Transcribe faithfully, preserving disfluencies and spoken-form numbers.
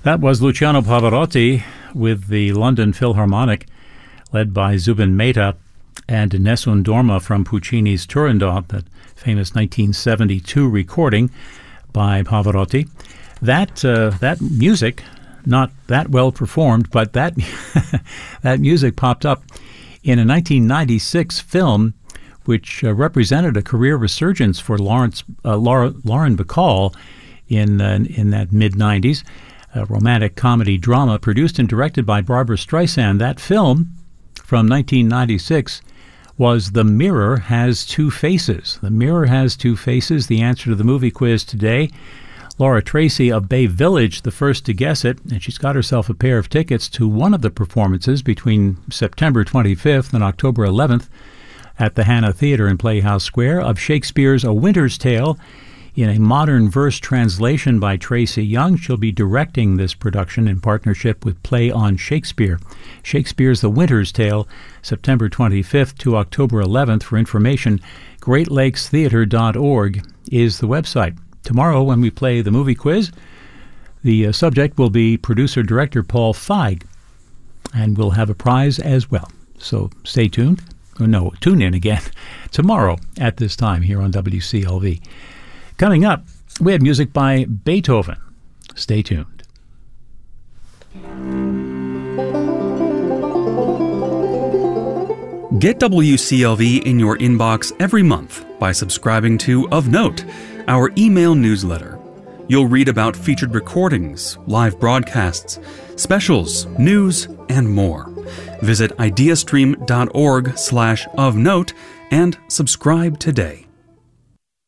That was Luciano Pavarotti with the London Philharmonic, led by Zubin Mehta, and Nessun Dorma from Puccini's Turandot, that famous nineteen seventy-two recording by Pavarotti. That uh, that music, not that well performed, but that that music popped up in a nineteen ninety-six film which uh, represented a career resurgence for Lawrence uh, Laura, Lauren Bacall in uh, in that mid nineties. A romantic comedy drama produced and directed by Barbra Streisand. That film from nineteen ninety-six was The Mirror Has Two Faces. The Mirror Has Two Faces, the answer to the movie quiz today. Laura Tracy of Bay Village, the first to guess it, and she's got herself a pair of tickets to one of the performances between September twenty-fifth and October eleventh at the Hannah Theatre in Playhouse Square of Shakespeare's A Winter's Tale in a modern verse translation by Tracy Young. She'll be directing this production in partnership with Play on Shakespeare. Shakespeare's The Winter's Tale, September twenty-fifth to October eleventh. For information, great lakes theatre dot org is the website. Tomorrow, when we play the movie quiz, the uh, subject will be producer-director Paul Feig, and we'll have a prize as well. So stay tuned. Or no, tune in again tomorrow at this time here on W C L V. Coming up, we have music by Beethoven. Stay tuned. Get W C L V in your inbox every month by subscribing to Of Note, our email newsletter. You'll read about featured recordings, live broadcasts, specials, news, and more. Visit ideastream dot org slash of note and subscribe today.